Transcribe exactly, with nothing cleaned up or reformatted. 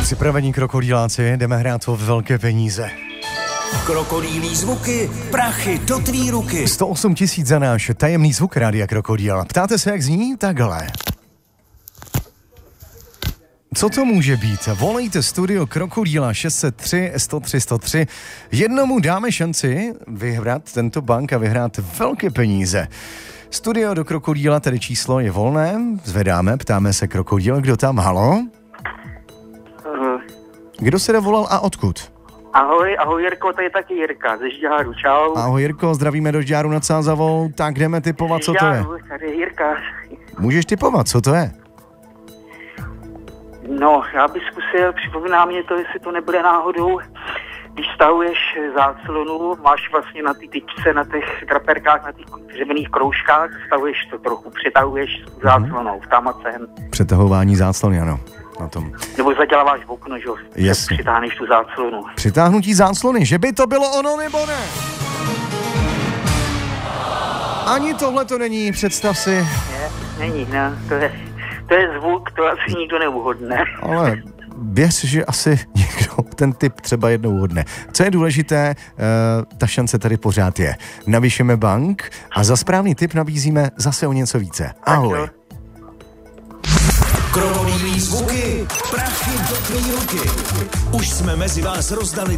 Připravení krokodýláci, jdeme hrát o velké peníze. Krokodýlí zvuky, prachy do tvý ruky. sto osm tisíc za náš tajemný zvuk Rádia Krokodýl. Ptáte se, jak zní? Takhle. Co to může být? Volejte studio Krokodýla šest set tři sto tři sto tři. Jednomu dáme šanci vyhrát tento bank a vyhrát velké peníze. Studio do Krokodýla, tedy číslo je volné. Zvedáme, ptáme se Krokodýl, kdo tam, halo? Kdo se dovolal a odkud? Ahoj, ahoj Jirko, tady je taky Jirka ze Žďáru, čau. Ahoj Jirko, zdravíme do Žďáru nad Sázavou, tak jdeme tipovat, co to je. Tady je Jirka. Můžeš tipovat, co to je? No, já bych zkusil, připomíná mě to, jestli to nebude náhodou, když stahuješ záclonu, máš vlastně na ty tyčce, na těch draperkách, na těch dřevěných kroužkách, stahuješ to trochu, přetahuješ záclonou, tam a sem. Přetahování záclony, ano. Na tom. Nebo zaděláváš v okno, že jo? Jasně. Přitáhneš tu záclonu. Přitáhnutí záclony, že by to bylo ono nebo ne? Ani tohle to není, představ si. Ne, není, ne, to je, to je zvuk, to asi nikdo neuhodne. Ale věř, že asi někdo ten tip třeba jednou uhodne. Co je důležité, uh, ta šance tady pořád je. Navýšeme bank a za správný tip nabízíme zase o něco více. Ahoj. Krokodýlí zvuky, prachy do tvý ruky. Už jsme mezi vás rozdali